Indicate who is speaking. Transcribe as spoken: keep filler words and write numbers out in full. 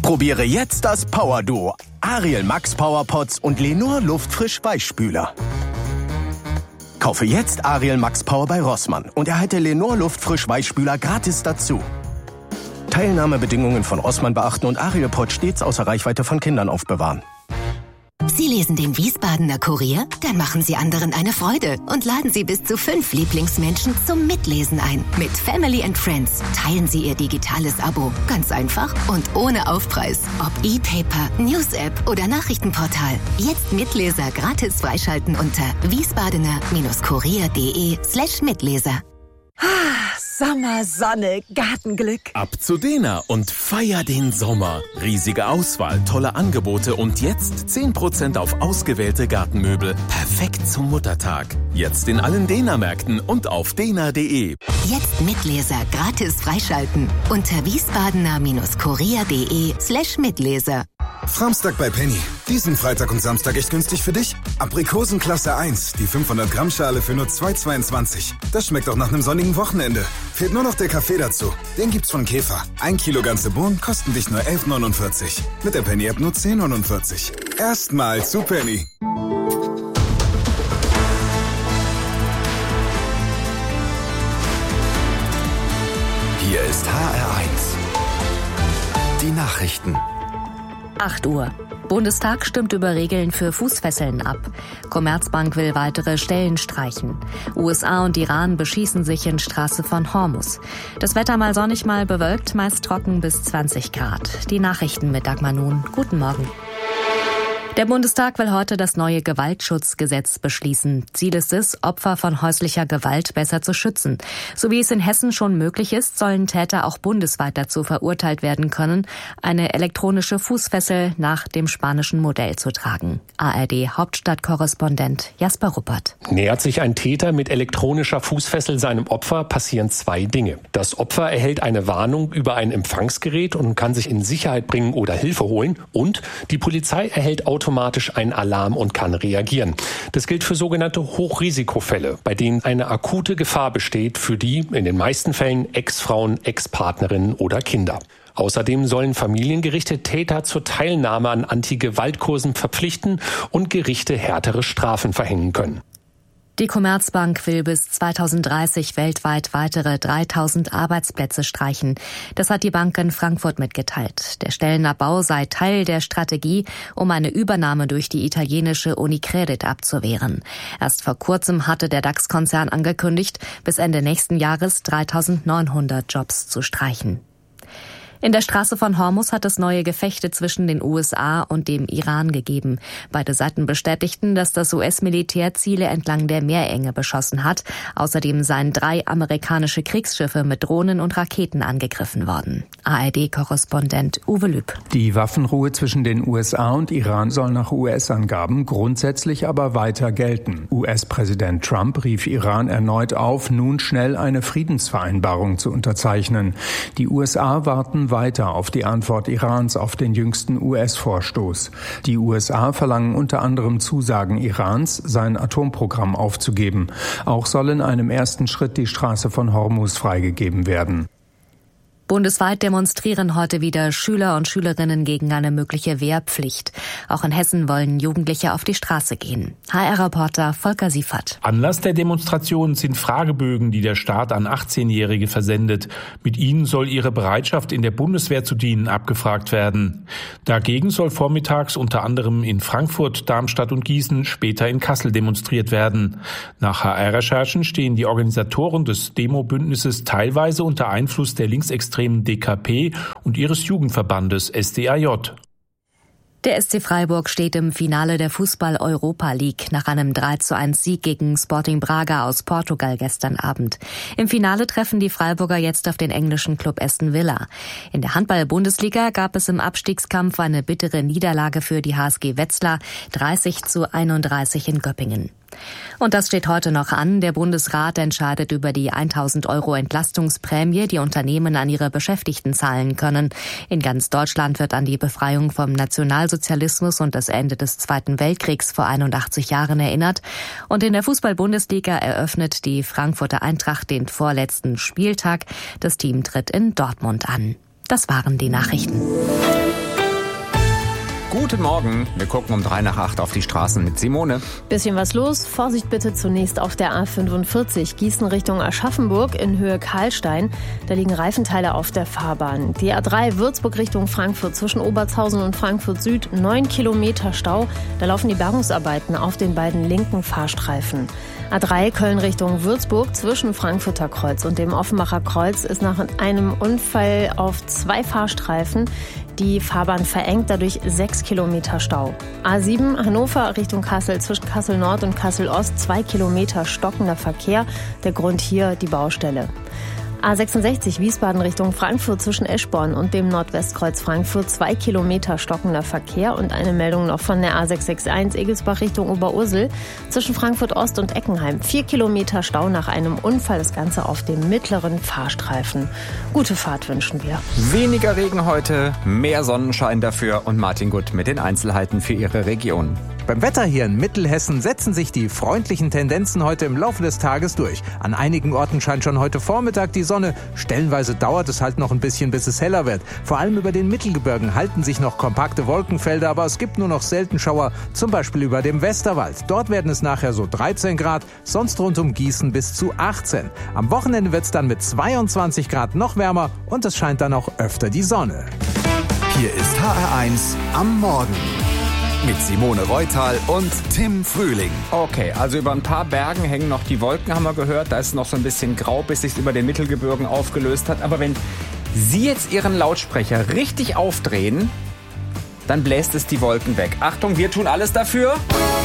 Speaker 1: Probiere jetzt das Power-Duo. Ariel Max Power Pods und Lenor Luftfrisch Weichspüler. Kaufe jetzt Ariel Max Power bei Rossmann und erhalte Lenor Luftfrisch Weichspüler gratis dazu. Teilnahmebedingungen von Rossmann beachten und Ariel Pod stets außer Reichweite von Kindern aufbewahren.
Speaker 2: Sie lesen den Wiesbadener Kurier? Dann machen Sie anderen eine Freude und laden Sie bis zu fünf Lieblingsmenschen zum Mitlesen ein. Mit Family and Friends teilen Sie Ihr digitales Abo. Ganz einfach und ohne Aufpreis. Ob E-Paper, News-App oder Nachrichtenportal. Jetzt Mitleser gratis freischalten unter wiesbadener-kurier.de slash Mitleser.
Speaker 3: Sommer, Sonne, Gartenglück.
Speaker 4: Ab zu Dena und feier den Sommer. Riesige Auswahl, tolle Angebote und jetzt zehn Prozent auf ausgewählte Gartenmöbel. Perfekt zum Muttertag. Jetzt in allen Dena-Märkten und auf dena punkt de.
Speaker 2: Jetzt Mitleser gratis freischalten unter wiesbadener-kurier.de slash Mitleser.
Speaker 5: Framstag bei Penny. Diesen Freitag und Samstag echt günstig für dich? Aprikosen Klasse eins, die fünfhundert Gramm Schale für nur zwei Euro zweiundzwanzig. Das schmeckt auch nach einem sonnigen Wochenende. Fehlt nur noch der Kaffee dazu. Den gibt's von Käfer. Ein Kilo ganze Bohnen kosten dich nur elf neunundvierzig. Mit der Penny-App nur zehn neunundvierzig. Erstmal zu Penny.
Speaker 6: Hier ist H R eins. Die Nachrichten.
Speaker 7: acht Uhr. Bundestag stimmt über Regeln für Fußfesseln ab. Commerzbank will weitere Stellen streichen. U S A und Iran beschießen sich in Straße von Hormuz. Das Wetter mal sonnig, mal bewölkt, meist trocken bis zwanzig Grad. Die Nachrichten mit Dagmar Nun. Guten Morgen. Der Bundestag will heute das neue Gewaltschutzgesetz beschließen. Ziel ist es, Opfer von häuslicher Gewalt besser zu schützen. So wie es in Hessen schon möglich ist, sollen Täter auch bundesweit dazu verurteilt werden können, eine elektronische Fußfessel nach dem spanischen Modell zu tragen. A R D-Hauptstadtkorrespondent Jasper Ruppert.
Speaker 8: Nähert sich ein Täter mit elektronischer Fußfessel seinem Opfer, passieren zwei Dinge. Das Opfer erhält eine Warnung über ein Empfangsgerät und kann sich in Sicherheit bringen oder Hilfe holen. Und die Polizei erhält automatisch automatisch einen Alarm und kann reagieren. Das gilt für sogenannte Hochrisikofälle, bei denen eine akute Gefahr besteht für die, in den meisten Fällen, Ex-Frauen, Ex-Partnerinnen oder Kinder. Außerdem sollen Familiengerichte Täter zur Teilnahme an Anti-Gewalt-Kursen verpflichten und Gerichte härtere Strafen verhängen können.
Speaker 7: Die Commerzbank will bis zweitausenddreißig weltweit weitere dreitausend Arbeitsplätze streichen. Das hat die Bank in Frankfurt mitgeteilt. Der Stellenabbau sei Teil der Strategie, um eine Übernahme durch die italienische Unicredit abzuwehren. Erst vor kurzem hatte der DAX-Konzern angekündigt, bis Ende nächsten Jahres dreitausendneunhundert Jobs zu streichen. In der Straße von Hormuz hat es neue Gefechte zwischen den U S A und dem Iran gegeben. Beide Seiten bestätigten, dass das U S-Militär Ziele entlang der Meerenge beschossen hat. Außerdem seien drei amerikanische Kriegsschiffe mit Drohnen und Raketen angegriffen worden. A R D-Korrespondent Uwe Lüb.
Speaker 9: Die Waffenruhe zwischen den U S A und Iran soll nach U S-Angaben grundsätzlich aber weiter gelten. U S-Präsident Trump rief Iran erneut auf, nun schnell eine Friedensvereinbarung zu unterzeichnen. Die U S A warten weiter auf die Antwort Irans auf den jüngsten U S-Vorstoß. Die U S A verlangen unter anderem Zusagen Irans, sein Atomprogramm aufzugeben. Auch soll in einem ersten Schritt die Straße von Hormuz freigegeben werden.
Speaker 7: Bundesweit demonstrieren heute wieder Schüler und Schülerinnen gegen eine mögliche Wehrpflicht. Auch in Hessen wollen Jugendliche auf die Straße gehen. H R-Reporter Volker Siefert.
Speaker 10: Anlass der Demonstration sind Fragebögen, die der Staat an achtzehnjährige versendet. Mit ihnen soll ihre Bereitschaft, in der Bundeswehr zu dienen, abgefragt werden. Dagegen soll vormittags unter anderem in Frankfurt, Darmstadt und Gießen, später in Kassel demonstriert werden. Nach H R-Recherchen stehen die Organisatoren des Demo-Bündnisses teilweise unter Einfluss der linksextremen D K P und ihres Jugendverbandes S D A J.
Speaker 7: Der S C Freiburg steht im Finale der Fußball-Europa League nach einem drei zu eins Sieg gegen Sporting Braga aus Portugal gestern Abend. Im Finale treffen die Freiburger jetzt auf den englischen Club Aston Villa. In der Handball-Bundesliga gab es im Abstiegskampf eine bittere Niederlage für die H S G Wetzlar, dreißig zu einunddreißig in Göppingen. Und das steht heute noch an. Der Bundesrat entscheidet über die tausend Euro Entlastungsprämie, die Unternehmen an ihre Beschäftigten zahlen können. In ganz Deutschland wird an die Befreiung vom Nationalsozialismus und das Ende des Zweiten Weltkriegs vor einundachtzig Jahren erinnert. Und in der Fußball-Bundesliga eröffnet die Frankfurter Eintracht den vorletzten Spieltag. Das Team tritt in Dortmund an. Das waren die Nachrichten.
Speaker 11: Guten Morgen. Wir gucken um drei nach acht auf die Straßen mit Simone.
Speaker 12: Bisschen was los. Vorsicht bitte zunächst auf der A fünfundvierzig. Gießen Richtung Aschaffenburg in Höhe Karlstein. Da liegen Reifenteile auf der Fahrbahn. Die A drei Würzburg Richtung Frankfurt zwischen Obertshausen und Frankfurt Süd. Neun Kilometer Stau. Da laufen die Bergungsarbeiten auf den beiden linken Fahrstreifen. A drei Köln Richtung Würzburg zwischen Frankfurter Kreuz und dem Offenbacher Kreuz ist nach einem Unfall auf zwei Fahrstreifen die Fahrbahn verengt, dadurch sechs Kilometer Stau. A sieben Hannover Richtung Kassel zwischen Kassel Nord und Kassel Ost, zwei Kilometer stockender Verkehr. Der Grund hier die Baustelle. A sechsundsechzig Wiesbaden Richtung Frankfurt zwischen Eschborn und dem Nordwestkreuz Frankfurt, zwei Kilometer stockender Verkehr. Und eine Meldung noch von der A sechs sechs eins Egelsbach Richtung Oberursel zwischen Frankfurt Ost und Eckenheim. Vier Kilometer Stau nach einem Unfall, das Ganze auf dem mittleren Fahrstreifen. Gute Fahrt wünschen wir.
Speaker 11: Weniger Regen heute, mehr Sonnenschein dafür und Martin Gutt mit den Einzelheiten für Ihre Region.
Speaker 13: Beim Wetter hier in Mittelhessen setzen sich die freundlichen Tendenzen heute im Laufe des Tages durch. An einigen Orten scheint schon heute Vormittag die Sonne. Stellenweise dauert es halt noch ein bisschen, bis es heller wird. Vor allem über den Mittelgebirgen halten sich noch kompakte Wolkenfelder, aber es gibt nur noch selten Schauer, zum Beispiel über dem Westerwald. Dort werden es nachher so dreizehn Grad, sonst rund um Gießen bis zu achtzehn. Am Wochenende wird es dann mit zweiundzwanzig Grad noch wärmer und es scheint dann auch öfter die Sonne.
Speaker 6: Hier ist H R eins am Morgen. Mit Simone Reutal und Tim Frühling.
Speaker 11: Okay, also über ein paar Bergen hängen noch die Wolken, haben wir gehört. Da ist noch so ein bisschen grau, bis sich über den Mittelgebirgen aufgelöst hat. Aber wenn Sie jetzt Ihren Lautsprecher richtig aufdrehen, dann bläst es die Wolken weg. Achtung, wir tun alles dafür.